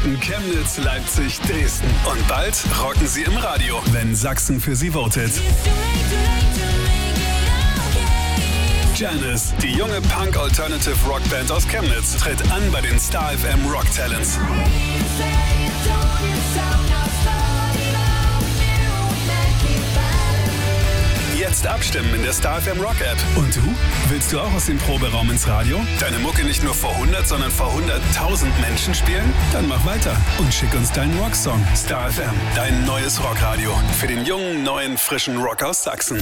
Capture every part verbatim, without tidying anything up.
Kempten, Chemnitz, Leipzig, Dresden. Und bald rocken sie im Radio, wenn Sachsen für sie votet. Janice, die junge Punk-Alternative-Rockband aus Chemnitz, tritt an bei den Star F M Rock Talents. Jetzt abstimmen in der Star F M Rock App. Und du? Willst du auch aus dem Proberaum ins Radio? Deine Mucke nicht nur vor hundert, sondern vor hunderttausend Menschen spielen? Dann mach weiter und schick uns deinen Rocksong. Star F M, dein neues Rockradio. Für den jungen, neuen, frischen Rock aus Sachsen.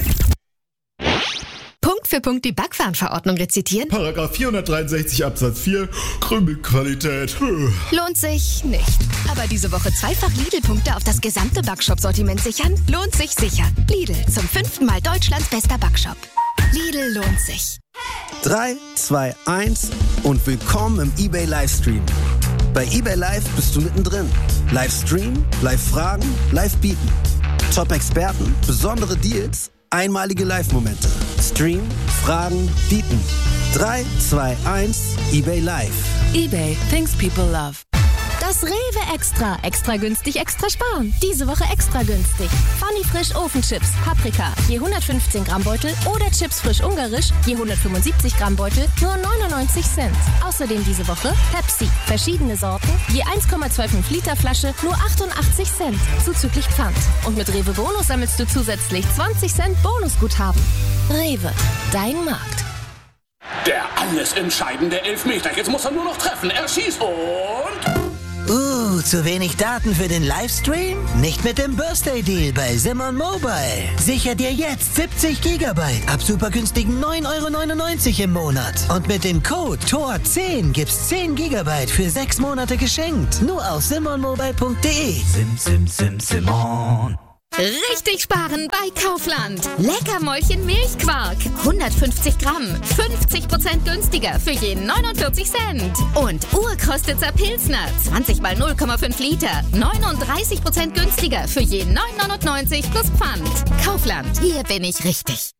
Punkt für Punkt die Backwarenverordnung rezitieren? Paragraph vierhundertdreiundsechzig Absatz vier, Krümelqualität. Lohnt sich nicht. Aber diese Woche zweifach Lidl-Punkte auf das gesamte Backshop-Sortiment sichern? Lohnt sich sicher. Lidl, zum fünften Mal Deutschlands bester Backshop. Lidl lohnt sich. drei, zwei, eins und willkommen im eBay Livestream. Bei eBay Live bist du mittendrin. Livestream, Live-Fragen, Live-Bieten. Top-Experten, besondere Deals, einmalige Live-Momente. Stream, Fragen, Bieten. drei, zwei, eins, eBay Live. eBay, things people love. Das Rewe Extra. Extra günstig, extra sparen. Diese Woche extra günstig. Funny Frisch Ofenchips, Paprika, je hundertfünfzehn Gramm Beutel oder Chips frisch ungarisch, je hundertfünfundsiebzig Gramm Beutel, nur neunundneunzig Cent. Außerdem diese Woche Pepsi, verschiedene Sorten, je eins Komma fünfundzwanzig Liter Flasche, nur achtundachtzig Cent, zuzüglich Pfand. Und mit Rewe Bonus sammelst du zusätzlich zwanzig Cent Bonusguthaben. Rewe, dein Markt. Der alles entscheidende Elfmeter. Jetzt muss er nur noch treffen. Er schießt und... Uh, zu wenig Daten für den Livestream? Nicht mit dem Birthday-Deal bei Simon Mobile. Sicher dir jetzt siebzig Gigabyte ab super günstigen neun Euro neunundneunzig im Monat. Und mit dem Code T O R zehn gibt's zehn Gigabyte für sechs Monate geschenkt. Nur auf simonmobile punkt de. Sim, sim, sim, Simon. Richtig sparen bei Kaufland. Leckermäulchen Milchquark. hundertfünfzig Gramm. fünfzig Prozent günstiger für je neunundvierzig Cent. Und Urkostitzer Pilsner. zwanzig mal null Komma fünf Liter. neununddreißig Prozent günstiger für je neun neunundneunzig plus Pfand. Kaufland. Hier bin ich richtig.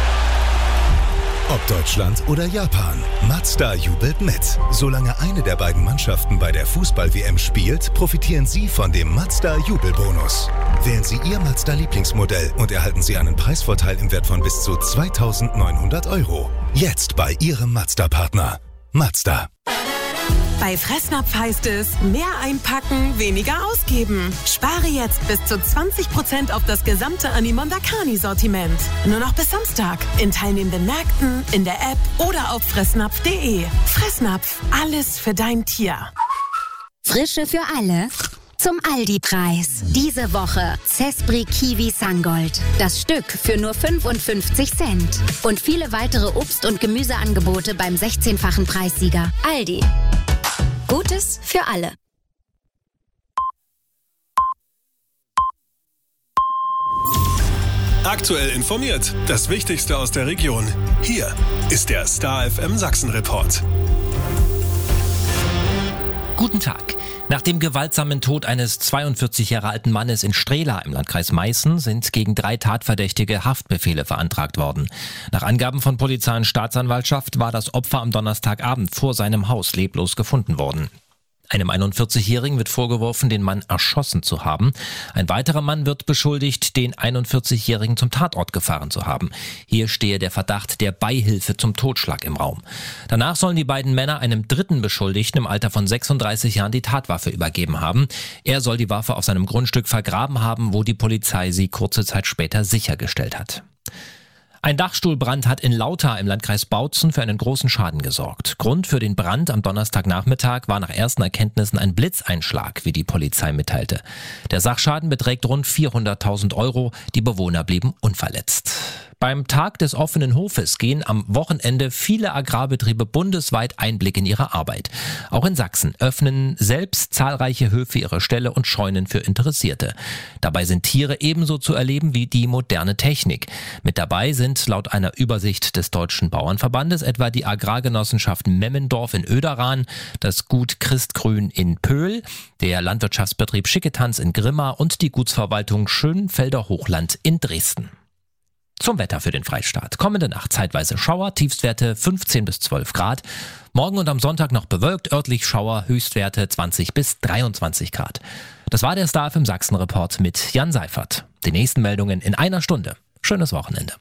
Ob Deutschland oder Japan, Mazda jubelt mit. Solange eine der beiden Mannschaften bei der Fußball-W M spielt, profitieren Sie von dem Mazda-Jubelbonus. Wählen Sie Ihr Mazda-Lieblingsmodell und erhalten Sie einen Preisvorteil im Wert von bis zu zweitausendneunhundert Euro. Jetzt bei Ihrem Mazda-Partner. Mazda. Bei Fressnapf heißt es, mehr einpacken, weniger ausgeben. Spare jetzt bis zu zwanzig Prozent auf das gesamte Animondakani-Sortiment. Nur noch bis Samstag. In teilnehmenden Märkten, in der App oder auf fressnapf punkt de. Fressnapf, alles für dein Tier. Frische für alle. Zum Aldi-Preis. Diese Woche Zespri Kiwi Sungold. Das Stück für nur fünfundfünfzig Cent. Und viele weitere Obst- und Gemüseangebote beim sechzehnfachen Preissieger. Aldi. Gutes für alle. Aktuell informiert. Das Wichtigste aus der Region. Hier ist der Star F M Sachsen Report. Guten Tag. Nach dem gewaltsamen Tod eines zweiundvierzig Jahre alten Mannes in Strehla im Landkreis Meißen sind gegen drei Tatverdächtige Haftbefehle veranttragt worden. Nach Angaben von Polizei und Staatsanwaltschaft war das Opfer am Donnerstagabend vor seinem Haus leblos gefunden worden. Einem einundvierzigjährigen wird vorgeworfen, den Mann erschossen zu haben. Ein weiterer Mann wird beschuldigt, den einundvierzigjährigen zum Tatort gefahren zu haben. Hier stehe der Verdacht der Beihilfe zum Totschlag im Raum. Danach sollen die beiden Männer einem dritten Beschuldigten im Alter von sechsunddreißig Jahren die Tatwaffe übergeben haben. Er soll die Waffe auf seinem Grundstück vergraben haben, wo die Polizei sie kurze Zeit später sichergestellt hat. Ein Dachstuhlbrand hat in Lauter im Landkreis Bautzen für einen großen Schaden gesorgt. Grund für den Brand am Donnerstagnachmittag war nach ersten Erkenntnissen ein Blitzeinschlag, wie die Polizei mitteilte. Der Sachschaden beträgt rund vierhunderttausend Euro. Die Bewohner blieben unverletzt. Beim Tag des offenen Hofes gehen am Wochenende viele Agrarbetriebe bundesweit Einblick in ihre Arbeit. Auch in Sachsen öffnen selbst zahlreiche Höfe ihre Ställe und Scheunen für Interessierte. Dabei sind Tiere ebenso zu erleben wie die moderne Technik. Mit dabei sind laut einer Übersicht des Deutschen Bauernverbandes etwa die Agrargenossenschaft Memmendorf in Oederan, das Gut Christgrün in Pöhl, der Landwirtschaftsbetrieb Schicketanz in Grimma und die Gutsverwaltung Schönfelder Hochland in Dresden. Zum Wetter für den Freistaat. Kommende Nacht zeitweise Schauer, Tiefstwerte fünfzehn bis zwölf Grad. Morgen und am Sonntag noch bewölkt, örtlich Schauer, Höchstwerte zwanzig bis dreiundzwanzig Grad. Das war der Star F M Sachsen-Report mit Jan Seifert. Die nächsten Meldungen in einer Stunde. Schönes Wochenende.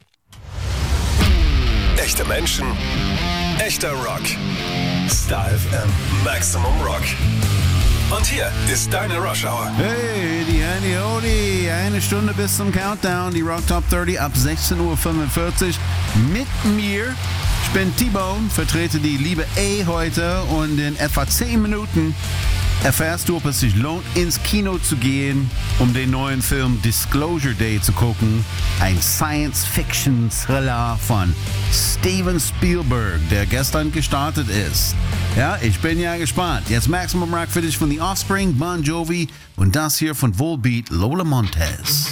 Echte Menschen, echter Rock. Star F M Maximum Rock. Und hier ist deine Rush Hour. Hey, die Handy Hodi. Eine Stunde bis zum Countdown. Die Rock Top dreißig ab sechzehn Uhr fünfundvierzig. Mit mir. Ich bin T-Bone, vertrete die liebe A heute. Und in etwa zehn Minuten erfährst du, ob es sich lohnt, ins Kino zu gehen, um den neuen Film Disclosure Day zu gucken. Ein Science-Fiction-Thriller von Steven Spielberg, der gestern gestartet ist. Ja, ich bin ja gespannt. Jetzt Maximum Rock für dich von The Offspring, Bon Jovi und das hier von Volbeat, Lola Montez.